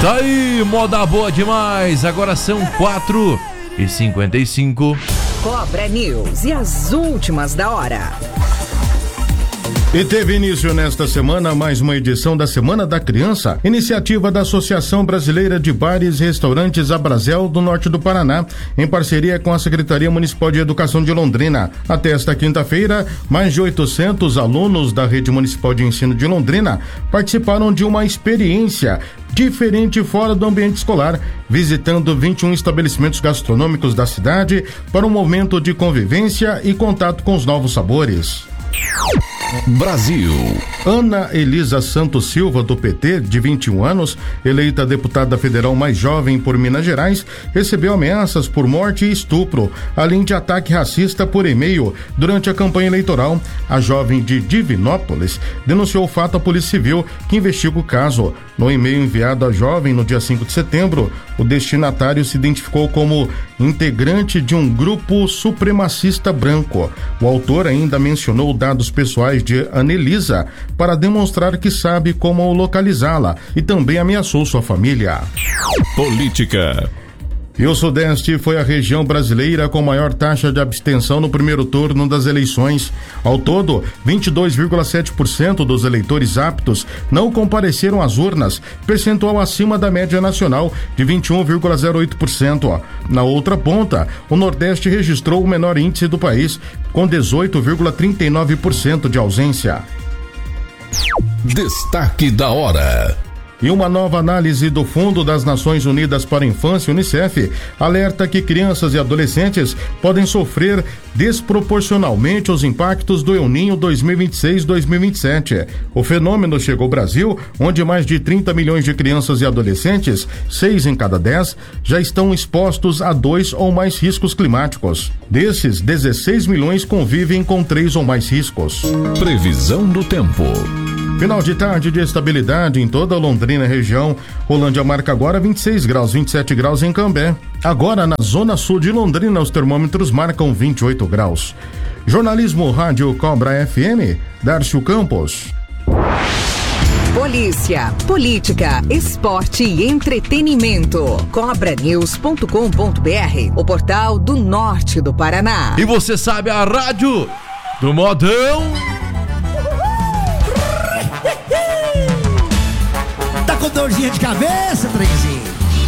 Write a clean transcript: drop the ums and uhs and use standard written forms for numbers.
Tá aí, moda boa demais. Agora são 4h55. Cobra News e as últimas da hora. E teve início nesta semana mais uma edição da Semana da Criança, iniciativa da Associação Brasileira de Bares e Restaurantes Abrazel do Norte do Paraná, em parceria com a Secretaria Municipal de Educação de Londrina. Até esta quinta-feira, mais de 800 alunos da Rede Municipal de Ensino de Londrina participaram de uma experiência diferente fora do ambiente escolar, visitando 21 estabelecimentos gastronômicos da cidade para um momento de convivência e contato com os novos sabores. Brasil. Ana Elisa Santos Silva, do PT, de 21 anos, eleita deputada federal mais jovem por Minas Gerais, recebeu ameaças por morte e estupro, além de ataque racista por e-mail durante a campanha eleitoral. A jovem de Divinópolis denunciou o fato à Polícia Civil, que investiga o caso. No e-mail enviado à jovem no dia 5 de setembro, o destinatário se identificou como integrante de um grupo supremacista branco. O autor ainda mencionou dados pessoais de Anelisa para demonstrar que sabe como localizá-la e também ameaçou sua família. Política. E o Sudeste foi a região brasileira com maior taxa de abstenção no primeiro turno das eleições. Ao todo, 22,7% dos eleitores aptos não compareceram às urnas, percentual acima da média nacional de 21,08%. Na outra ponta, o Nordeste registrou o menor índice do país, com 18,39% de ausência. Destaque da hora. E uma nova análise do Fundo das Nações Unidas para a Infância, UNICEF, alerta que crianças e adolescentes podem sofrer desproporcionalmente os impactos do El Niño 2026-2027. O fenômeno chegou ao Brasil, onde mais de 30 milhões de crianças e adolescentes, 6 em cada 10, já estão expostos a 2 ou mais riscos climáticos. Desses, 16 milhões convivem com 3 ou mais riscos. Previsão do tempo. Final de tarde de estabilidade em toda a Londrina região. Rolândia marca agora 26 graus, 27 graus em Cambé. Agora na zona sul de Londrina os termômetros marcam 28 graus. Jornalismo Rádio Cobra FM, Darcio Campos. Polícia, política, esporte e entretenimento. Cobranews.com.br, o portal do norte do Paraná. E você sabe a rádio do modão? Tá com dorzinha de cabeça, trenzinho?